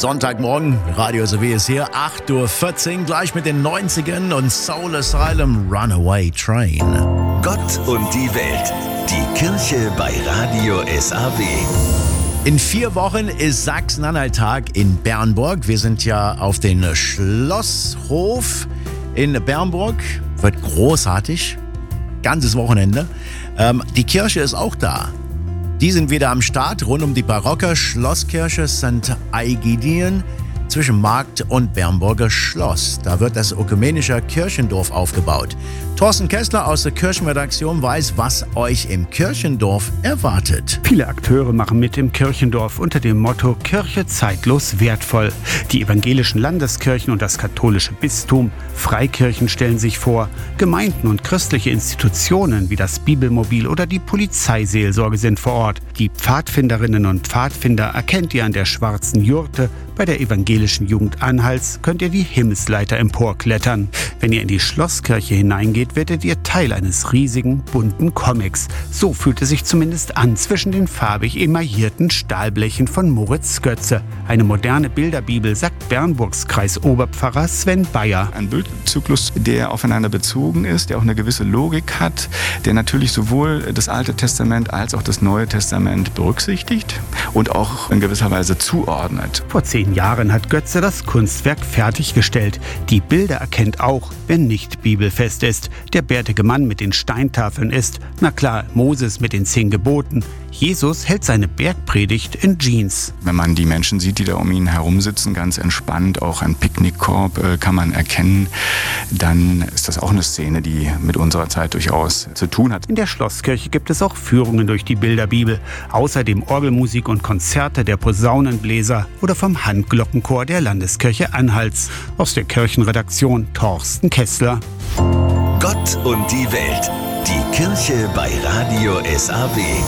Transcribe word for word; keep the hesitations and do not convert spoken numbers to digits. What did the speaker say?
Sonntagmorgen, Radio S W ist hier, acht Uhr vierzehn, gleich mit den neunzigern und Soul Asylum Runaway Train. Gott und die Welt, die Kirche bei Radio S A W. In vier Wochen ist Sachsen-Anhalt-Tag in Bernburg. Wir sind ja auf den Schlosshof in Bernburg. Wird großartig. Ganzes Wochenende. Ähm, die Kirche ist auch da. Die sind wieder am Start rund um die barocke Schlosskirche Sankt Aegidien zwischen Markt und Bernburger Schloss. Da wird das ökumenische Kirchendorf aufgebaut. Thorsten Kessler aus der Kirchenredaktion weiß, was euch im Kirchendorf erwartet. Viele Akteure machen mit im Kirchendorf unter dem Motto Kirche zeitlos wertvoll. Die evangelischen Landeskirchen und das katholische Bistum, Freikirchen stellen sich vor, Gemeinden und christliche Institutionen wie das Bibelmobil oder die Polizeiseelsorge sind vor Ort. Die Pfadfinderinnen und Pfadfinder erkennt ihr an der schwarzen Jurte. Bei der evangelischen Jugend Anhalts könnt ihr die Himmelsleiter emporklettern. Wenn ihr in die Schlosskirche hineingeht, werdet ihr Teil eines riesigen, bunten Comics. So fühlt es sich zumindest an zwischen den farbig emaillierten Stahlblechen von Moritz Götze. Eine moderne Bilderbibel, sagt Bernburgs Kreisoberpfarrer Sven Bayer. Ein Bildzyklus, der aufeinander bezogen ist, der auch eine gewisse Logik hat, der natürlich sowohl das Alte Testament als auch das Neue Testament berücksichtigt und auch in gewisser Weise zuordnet. Vor zehn Jahren hat Götze das Kunstwerk fertiggestellt. Die Bilder erkennt auch, wer nicht bibelfest ist. Der bärtige Mann mit den Steintafeln ist, na klar, Moses mit den zehn Geboten. Jesus hält seine Bergpredigt in Jeans. Wenn man die Menschen sieht, die da um ihn herum sitzen, ganz entspannt, auch ein Picknickkorb äh, kann man erkennen, dann ist das auch eine Szene, die mit unserer Zeit durchaus zu tun hat. In der Schlosskirche gibt es auch Führungen durch die Bilderbibel. Außerdem Orgelmusik und Konzerte der Posaunenbläser oder vom Handglockenchor der Landeskirche Anhalts. Aus der Kirchenredaktion Thorsten Kessler. Gott und die Welt, die Kirche bei Radio S A W.